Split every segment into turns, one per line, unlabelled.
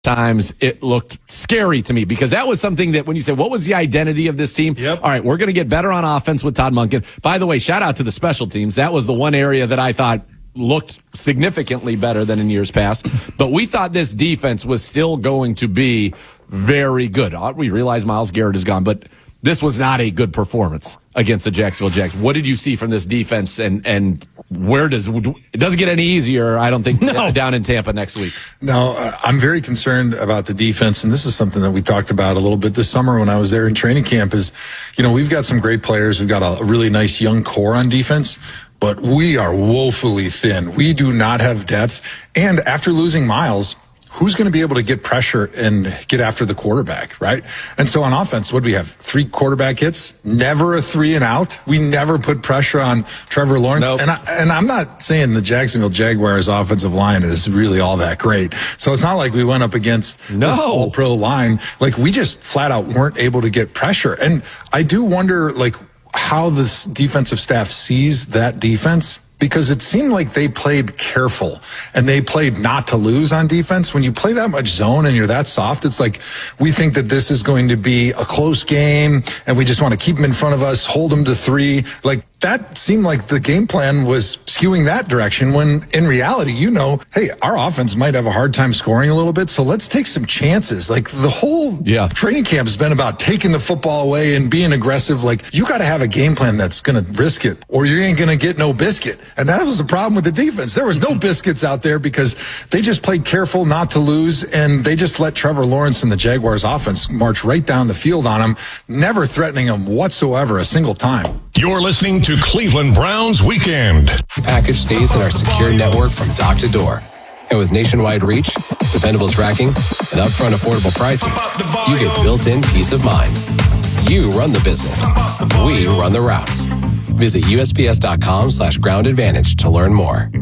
times it looked scary to me because that was something that when you said, what was the identity of this team?
Yep.
All right, we're going to get better on offense with Todd Monken. By the way, shout out to the special teams. That was the one area that I thought looked significantly better than in years past. But we thought this defense was still going to be very good. We realize Myles Garrett is gone, but this was not a good performance against the Jacksonville Jags. What did you see from this defense, and where it doesn't get any easier, I don't think, down in Tampa next week?
No, I'm very concerned about the defense, and this is something that we talked about a little bit this summer when I was there in training camp is, we've got some great players. We've got a really nice young core on defense, but we are woefully thin. We do not have depth, and after losing Myles, who's going to be able to get pressure and get after the quarterback, right? And so on offense, what do we have? 3 quarterback hits, never a 3 and out. We never put pressure on Trevor Lawrence.
Nope.
And I'm not saying the Jacksonville Jaguars offensive line is really all that great. So it's not like we went up against this all-pro line. Like, we just flat out weren't able to get pressure. And I do wonder, how this defensive staff sees that defense, because it seemed like they played careful and they played not to lose on defense. When you play that much zone and you're that soft, it's like we think that this is going to be a close game and we just want to keep them in front of us, hold them to 3. That seemed like the game plan was skewing that direction when in reality, hey, our offense might have a hard time scoring a little bit, so let's take some chances. The whole training camp has been about taking the football away and being aggressive. You got to have a game plan that's going to risk it or you ain't going to get no biscuit. And that was the problem with the defense. There was no biscuits out there because they just played careful not to lose, and they just let Trevor Lawrence and the Jaguars offense march right down the field on him, never threatening him whatsoever a single time.
You're listening to Cleveland Browns Weekend.
Package stays in our secure network from dock to door. And with nationwide reach, dependable tracking, and upfront affordable pricing, you get built-in peace of mind. You run the business. We run the routes. Visit USPS.com/Ground Advantage to learn more.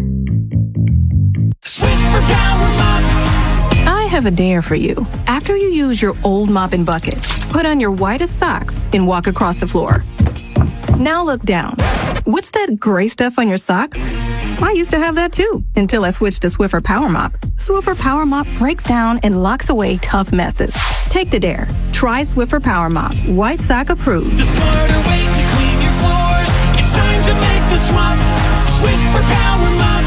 Swiffer Power Mop.
I have a dare for you. After you use your old mop and bucket, put on your whitest socks and walk across the floor. Now look down. What's that gray stuff on your socks? I used to have that too, until I switched to Swiffer Power Mop. Swiffer Power Mop breaks down and locks away tough messes. Take the dare. Try Swiffer Power Mop. White sock approved.
The smarter way to clean your floors. It's time to make the swap. Swiffer Power Mop.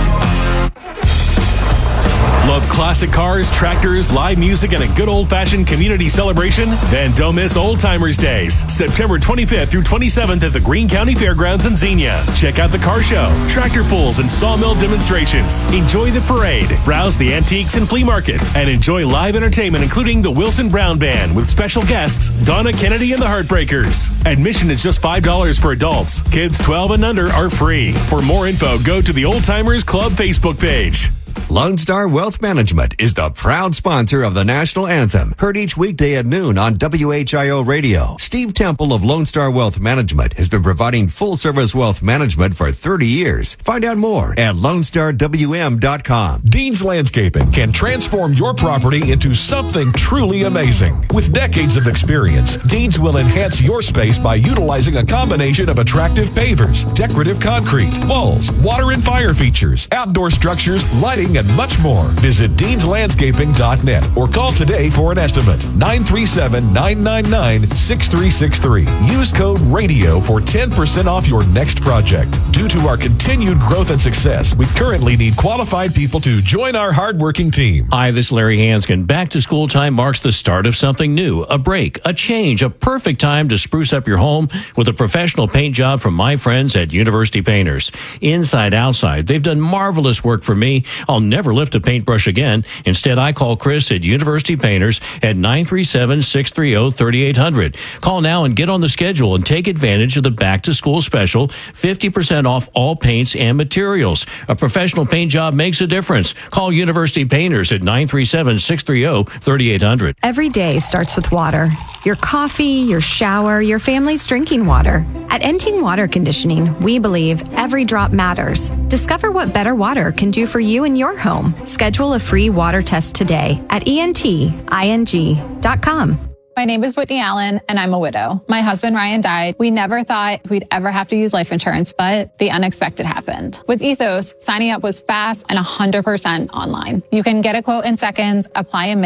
Love classic cars, tractors, live music, and a good old-fashioned community celebration? Then don't miss Old Timers Days, September 25th through 27th at the Greene County Fairgrounds in Xenia. Check out the car show, tractor pulls, and sawmill demonstrations. Enjoy the parade, browse the antiques and flea market, and enjoy live entertainment including the Wilson Brown Band with special guests Donna Kennedy and the Heartbreakers. Admission is just $5 for adults. Kids 12 and under are free. For more info, go to the Old Timers Club Facebook page.
Lone Star Wealth Management is the proud sponsor of the national anthem, heard each weekday at noon on WHIO Radio. Steve Temple of Lone Star Wealth Management has been providing full-service wealth management for 30 years. Find out more at LoneStarWM.com.
Dean's Landscaping can transform your property into something truly amazing. With decades of experience, Dean's will enhance your space by utilizing a combination of attractive pavers, decorative concrete, walls, water and fire features, outdoor structures, lighting, and much more. Visit Dean'sLandscaping.net or call today for an estimate. 937-999-6363. Use code RADIO for 10% off your next project. Due to our continued growth and success, we currently need qualified people to join our hardworking team.
Hi, this is Larry Hanskin. Back to school time marks the start of something new, a break, a change, a perfect time to spruce up your home with a professional paint job from my friends at University Painters. Inside, outside, they've done marvelous work for me. I'll never lift a paintbrush again. Instead, I call Chris at University Painters at 937-630-3800. Call now and get on the schedule and take advantage of the back-to-school special, 50% off all paints and materials. A professional paint job makes a difference. Call University Painters at 937-630-3800.
Every day starts with water. Your coffee, your shower, your family's drinking water. At Enting Water Conditioning, we believe every drop matters. Discover what better water can do for you and your home. Schedule a free water test today at enting.com.
My name is Whitney Allen, and I'm a widow. My husband, Ryan, died. We never thought we'd ever have to use life insurance, but the unexpected happened. With Ethos, signing up was fast and 100% online. You can get a quote in seconds, apply a